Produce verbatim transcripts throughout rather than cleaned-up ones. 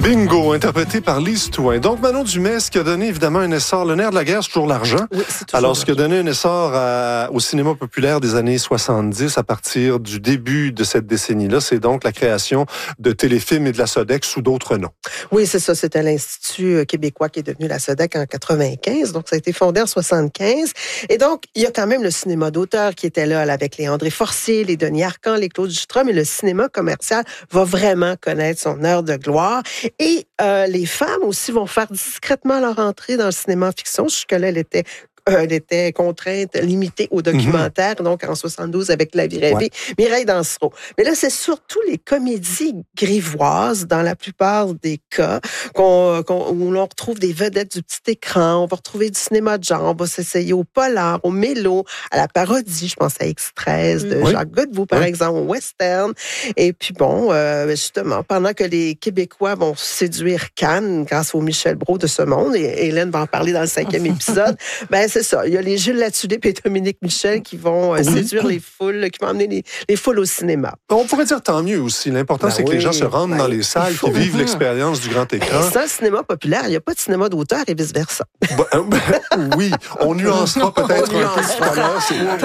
Bingo, interprété par Lise Touin. Donc, Manon Dumais, ce qui a donné évidemment un essor, le nerf de la guerre, c'est toujours l'argent. Oui, c'est toujours Alors, ce qui a donné un essor à, au cinéma populaire des années soixante-dix, à partir du début de cette décennie-là, c'est donc la création de Téléfilm et de la Sodec sous d'autres noms. Oui, c'est ça. C'était l'Institut québécois qui est devenu la Sodec en quatre-vingt-quinze. Donc, ça a été fondé en soixante-quinze. Et donc, il y a quand même le cinéma d'auteur qui était là, là avec les André Forcier, les Denis Arcand, les Claude Jutras, mais le cinéma commercial va vraiment connaître son heure de gloire. Et euh, les femmes aussi vont faire discrètement leur entrée dans le cinéma fiction. Jusque-là, elle était Euh, elle était contrainte, limitée au documentaire, mm-hmm. donc en soixante-douze avec La vie rêvée, ouais. Mireille Dansereau. Mais là, c'est surtout les comédies grivoises, dans la plupart des cas, qu'on, qu'on, où l'on retrouve des vedettes du petit écran, on va retrouver du cinéma de genre, on va s'essayer au polar, au mélo, à la parodie, je pense à X treize de oui. Jacques Godbout, par oui. exemple, au western. Et puis bon, euh, justement, pendant que les Québécois vont séduire Cannes grâce au Michel Brault de ce monde, et Hélène va en parler dans le cinquième épisode, ben c'est ça. Il y a les Gilles Latulippe et Dominique Michel qui vont euh, oui. séduire les foules, qui vont emmener les, les foules au cinéma. On pourrait dire tant mieux aussi. L'important, ben c'est oui, que les gens se rendent ben, dans les salles, qu'ils vivent l'expérience du grand écran. Sans le cinéma populaire, il n'y a pas de cinéma d'auteur et vice-versa. Ben, ben, oui, on nuancera peut-être un peu tout à l'heure.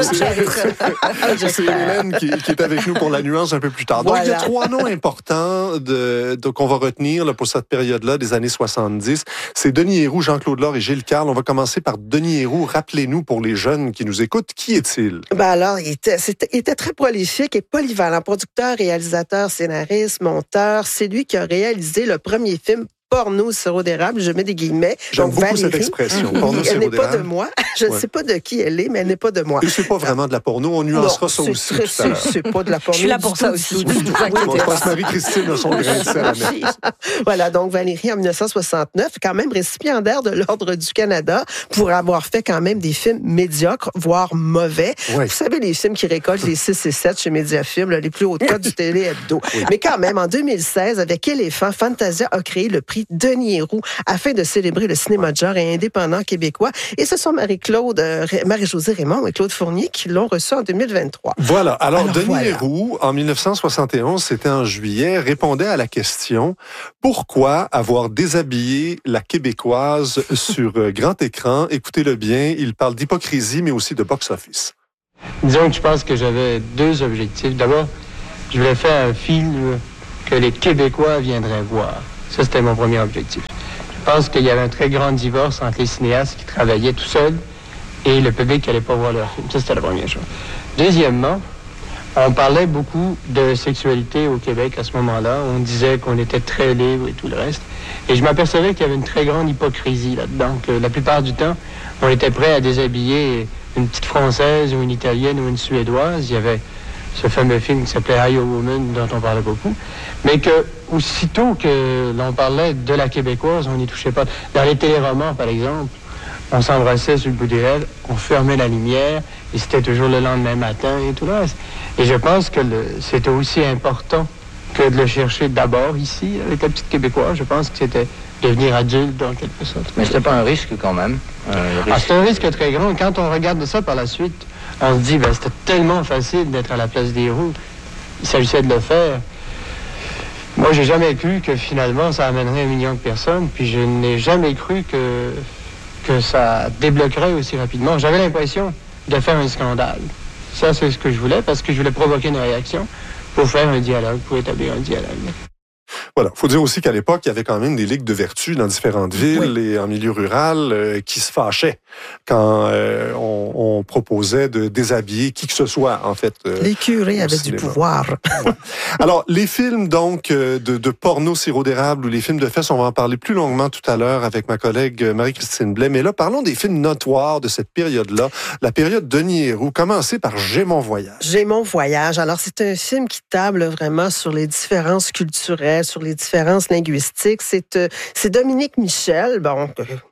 C'est, c'est, c'est Hélène qui, qui est avec nous pour la nuance un peu plus tard. Voilà. Donc, il y a trois noms importants de, de, qu'on va retenir là, pour cette période-là des années soixante-dix. C'est Denis Héroux, Jean-Claude Laure et Gilles Carle. On va commencer par Denis Héroux. Rappelez-nous, pour les jeunes qui nous écoutent, qui est-il? Ben alors, il était, c'était, il était très prolifique et polyvalent. Producteur, réalisateur, scénariste, monteur. C'est lui qui a réalisé le premier film porno sirop d'érable, je mets des guillemets. J'aime donc beaucoup Valérie, cette expression, porno elle n'est pas d'érable. de moi. Je ne ouais. sais pas de qui elle est, mais elle n'est pas de moi. Et c'est pas vraiment de la porno, on nuancera non, ça c'est aussi très, tout à l'heure. C'est, c'est pas de la porno. Je suis là pour ça aussi. Je pense que Marie-Christine a son grain de sel à mettre. Voilà, donc Valérie, en dix-neuf cent soixante-neuf, quand même récipiendaire de l'Ordre du Canada pour avoir fait quand même des films médiocres, voire mauvais. Ouais. Vous savez, les films qui récoltent les six et sept chez Mediafilm, là, les plus hautes cotes du télé-hebdo. Oui. Mais quand même, en deux mille seize, avec Éléphant, Fantasia a créé le prix Denis Héroux afin de célébrer le cinéma de genre et indépendant québécois. Et ce sont Marie-Claude, euh, Marie-Josée Raymond et Claude Fournier qui l'ont reçu en deux mille vingt-trois. Voilà. Alors, Alors Denis voilà. Héroux, en dix-neuf cent soixante et onze, c'était en juillet, répondait à la question « Pourquoi avoir déshabillé la Québécoise sur euh, grand écran? » Écoutez-le bien, il parle d'hypocrisie, mais aussi de box-office. Disons que je pense que j'avais deux objectifs. D'abord, je voulais faire un film que les Québécois viendraient voir. Ça, c'était mon premier objectif. Je pense qu'il y avait un très grand divorce entre les cinéastes qui travaillaient tout seuls et le public qui n'allait pas voir leur film. Ça, c'était la première chose. Deuxièmement, on parlait beaucoup de sexualité au Québec à ce moment-là. On disait qu'on était très libre et tout le reste. Et je m'apercevais qu'il y avait une très grande hypocrisie là-dedans, que la plupart du temps, on était prêt à déshabiller une petite Française ou une Italienne ou une Suédoise. Il y avait ce fameux film qui s'appelait I, A Woman, dont on parlait beaucoup, mais que aussitôt que l'on parlait de la Québécoise, on n'y touchait pas. Dans les téléromans, par exemple, on s'embrassait sur le bout des lèvres, on fermait la lumière, et c'était toujours le lendemain matin et tout le reste. Et je pense que le, c'était aussi important que de le chercher d'abord ici, avec la petite Québécoise. Je pense que c'était devenir adulte, dans quelque sorte. Mais c'était pas un risque, quand même. Euh, risque... Ah, c'est un risque très grand. Quand on regarde ça par la suite, on se dit, ben, c'était tellement facile d'être à la place des Héroux. Il s'agissait de le faire. Moi, j'ai jamais cru que finalement, ça amènerait un million de personnes, puis je n'ai jamais cru que, que ça débloquerait aussi rapidement. J'avais l'impression de faire un scandale. Ça, c'est ce que je voulais, parce que je voulais provoquer une réaction pour faire un dialogue, pour établir un dialogue. Voilà. Il faut dire aussi qu'à l'époque, il y avait quand même des ligues de vertu dans différentes villes oui. et en milieu rural euh, qui se fâchaient quand euh, on, on proposait de déshabiller qui que ce soit, en fait. Euh, les curés avaient cinéma. Du pouvoir. Ouais. Alors, les films, donc, euh, de, de porno sirop d'érable ou les films de fesses, on va en parler plus longuement tout à l'heure avec ma collègue Marie-Christine Blais. Mais là, parlons des films notoires de cette période-là, la période Denis Héroux. Commencez par J'ai mon voyage. J'ai mon voyage. Alors, c'est un film qui table vraiment sur les différences culturelles, sur les différences linguistiques. C'est, euh, c'est Dominique Michel, bon,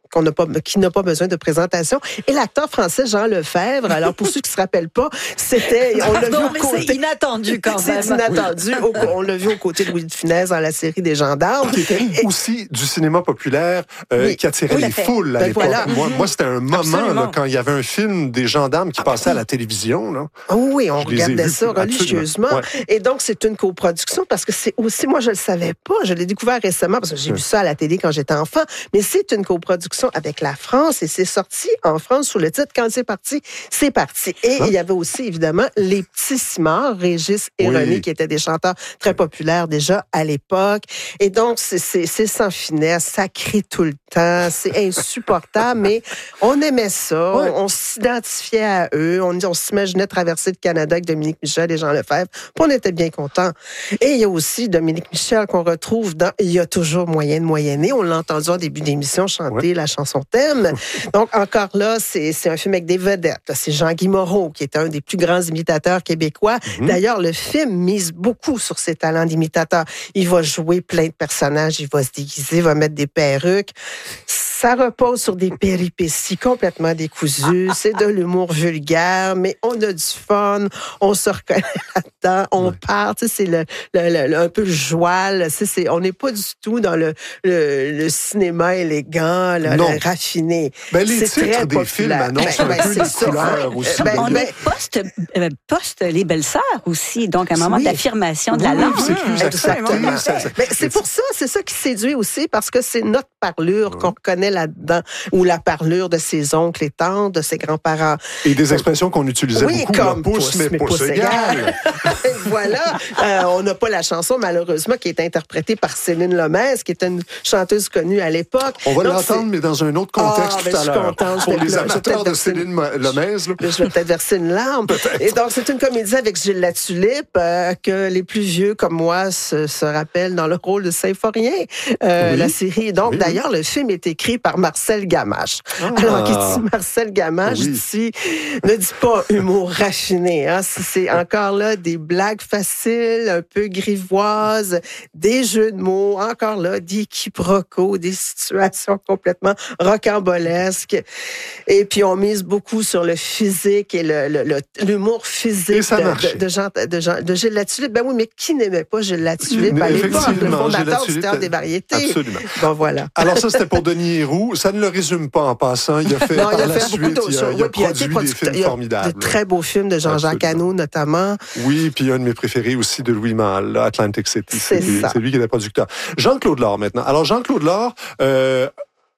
qu'on n'a pas, qui n'a pas besoin de présentation. Et l'acteur français Jean Lefebvre, alors pour ceux qui se rappellent pas, c'était, on l'a non, vu mais au côté, c'est inattendu quand même. C'est inattendu. Au, on l'a vu aux côtés de Louis de Funès dans la série des Gendarmes. Qui était et, aussi du cinéma populaire euh, oui, qui attirait oui, les foules à ben l'époque. Voilà. Moi, moi, c'était un moment là, quand il y avait un film des gendarmes qui passait à la télévision. Là. Oh oui, on Je regardait ça religieusement. Ouais. Et donc, c'est une coproduction parce que c'est aussi, moi, je le savais pas, je l'ai découvert récemment parce que j'ai vu ça à la télé quand j'étais enfant, mais c'est une coproduction avec la France et c'est sorti en France sous le titre Quand c'est parti, c'est parti. Et hein? il y avait aussi, évidemment, les petits Simard, Régis et oui. René, qui étaient des chanteurs très populaires déjà à l'époque. Et donc, c'est, c'est, c'est sans finesse, ça crie tout le temps, c'est insupportable, mais on aimait ça, ouais. on, on s'identifiait à eux, on, on s'imaginait traverser le Canada avec Dominique Michel et Jean Lefebvre, puis on était bien contents. Et il y a aussi Dominique Michel qu'on retrouve dans Il y a toujours moyen de moyenner. On l'a entendu en début d'émission chanter ouais. la chanson thème. Donc, encore là, c'est, c'est un film avec des vedettes. C'est Jean-Guy Moreau, qui est un des plus grands imitateurs québécois. Mm-hmm. D'ailleurs, le film mise beaucoup sur ses talents d'imitateur. Il va jouer plein de personnages, il va se déguiser, il va mettre des perruques. Ça repose sur des péripéties complètement décousues. C'est de l'humour vulgaire, mais on a du fun, on se reconnaît là-dedans, on ouais. part. Tu sais, c'est le, le, le, un peu le joual. C'est, c'est, on n'est pas du tout dans le, le, le cinéma élégant, le, le raffiné. Ben, les c'est titres très des populaire. films annoncent ben, un peu les couleurs aussi. Ben, on est post, euh, post Les Belles-Sœurs aussi, donc un moment oui. d'affirmation de la oui, langue. C'est plus exactement. Ça, ça, ben, c'est pour ça, c'est ça qui séduit aussi, parce que c'est notre parlure oui. qu'on reconnaît là-dedans, ou la parlure de ses oncles et tantes, de ses grands-parents. Et des expressions qu'on utilisait oui, beaucoup, comme pouce, mais, mais pouce égal. Voilà. Euh, on n'a pas la chanson, malheureusement, qui est interprétée par Céline Lomez, qui était une chanteuse connue à l'époque. On va donc, l'entendre, c'est... mais dans un autre contexte ah, tout à l'heure. Contente, Pour les là, amateurs de Céline une... Lomez. Là. Je vais peut-être verser une larme. Peut-être. Et donc, c'est une comédie avec Gilles Latulippe, euh, que les plus vieux comme moi se, se rappellent dans le rôle de Symphorien, euh, oui. la série. Donc, oui, d'ailleurs, oui. le film est écrit par Marcel Gamache. Ah. Alors, qui dit Marcel Gamache, oui. dit, ne dit pas humour raffiné. Hein. C'est encore là des blagues faciles, un peu grivoises, des jeux de mots, encore là, des quiproquos, des situations complètement rocambolesques. Et puis, on mise beaucoup sur le physique et le, le, le, l'humour physique de, de, de, Jean, de, Jean, de Gilles Latulippe. Ben oui, mais qui n'aimait pas Gilles Latulippe à l'époque, le fondateur du Théâtre des Variétés? Absolument. Bon, voilà. Alors ça, c'était pour Denis Héroux. Ça ne le résume pas en passant. Il a fait non, par il a la fait suite, il a, il a produit il a des films formidables. De très beaux films de Jean-Jacques Hano, notamment. Oui, puis un de mes préférés aussi de Louis Malle, Atlantic City. C'est, c'est, ça. c'est lui qui est le producteur. Jean-Claude Lard, maintenant. Alors, Jean-Claude Lard... Euh,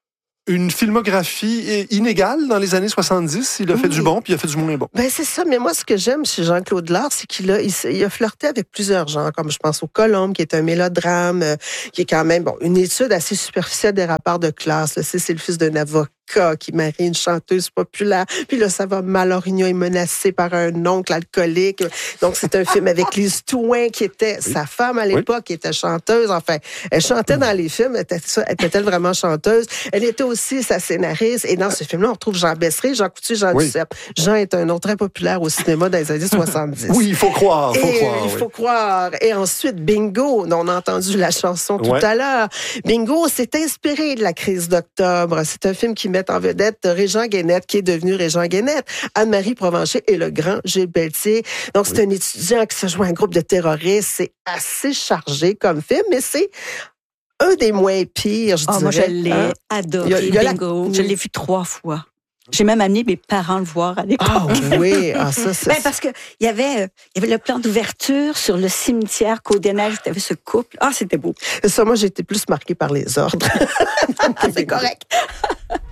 une filmographie inégale dans les années soixante-dix. Il a oui. fait du bon, puis il a fait du moins bon. Ben c'est ça. Mais moi, ce que j'aime chez Jean-Claude Lard, c'est qu'il a, il, il a flirté avec plusieurs genres, comme je pense au Colombe, qui est un mélodrame, euh, qui est quand même bon une étude assez superficielle des rapports de classe. Là. C'est, c'est le fils d'un avocat qui marie une chanteuse populaire. Puis là, ça va, Malorignon est menacé par un oncle alcoolique. Donc, c'est un film avec Lise Touin, qui était oui. sa femme à l'époque, oui. qui était chanteuse. Enfin, elle chantait dans les films. Était-elle vraiment chanteuse? Elle était aussi sa scénariste. Et dans ce film-là, on retrouve Jean Besseray, Jean Coutu, Jean oui. Duceppe. Jean est un nom très populaire au cinéma dans les années soixante-dix. Oui, il faut croire. Faut Et, croire il oui. faut croire. Et ensuite, Bingo, dont on a entendu la chanson tout ouais. à l'heure. Bingo, c'est inspiré de la crise d'octobre. C'est un film qui met en vedette Régent Guénette, qui est devenu Régent Guénette, Anne-Marie Provencher et le grand Gilles Pelletier. Donc, oui. c'est un étudiant qui se joint à un groupe de terroristes. C'est assez chargé comme film, mais c'est un des moins pires, je oh, dirais. Moi, je l'ai hein? adoré, il y a, il y a Bingo. La... Je l'ai vu trois fois. J'ai même amené mes parents le voir à l'époque. Ah oui, ah, ça, c'est... Ben, parce qu'il y avait, il y avait le plan d'ouverture sur le cimetière Côte-des-Neiges. Tu avais ce couple. Ah, c'était beau. Ça, moi, j'ai été plus marquée par les ordres. C'est correct.